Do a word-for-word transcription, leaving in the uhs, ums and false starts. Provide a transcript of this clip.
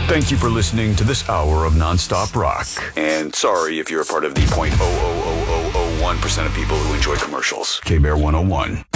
Thank you for listening to this hour of nonstop rock. And sorry if you're a part of the zero point zero zero zero zero zero one percent of people who enjoy commercials. K-Bear one oh one.